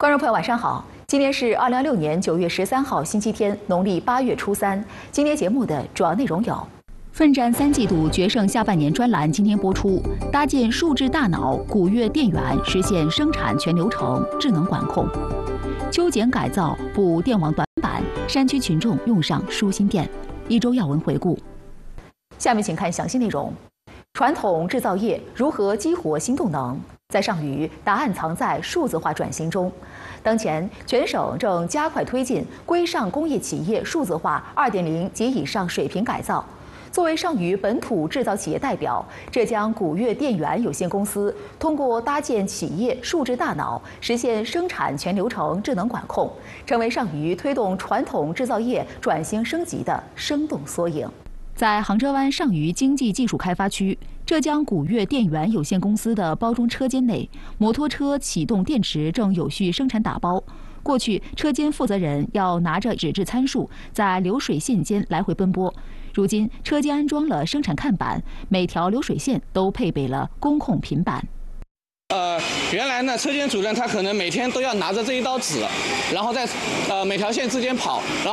观众朋友，晚上好！今天是2026年9月13号，星期天，农历8月初3。今天节目的主要内容有：奋战3季度决胜下半年专栏今天播出，搭建数字大脑古月电源，实现生产全流程智能管控；秋检改造补电网短板，山区群众用上舒心电。一周要闻回顾，下面请看详细内容。传统制造业如何激活新动能？在上虞，答案藏在数字化转型中。当前，全省正加快推进规上工业企业数字化2.0及以上水平改造。作为上虞本土制造企业代表，浙江古月电源有限公司通过搭建企业数字大脑，实现生产全流程智能管控，成为上虞推动传统制造业转型升级的生动缩影。在杭州湾上虞经济技术开发区，浙江古月电源有限公司的包装车间内，摩托车启动电池正有序生产打包。过去，车间负责人要拿着纸质参数在流水线间来回奔波。如今，车间安装了生产看板，每条流水线都配备了工控平板。 原来呢，车间主任他可能每天都要拿着这一刀纸，然后在每条线之间跑，然后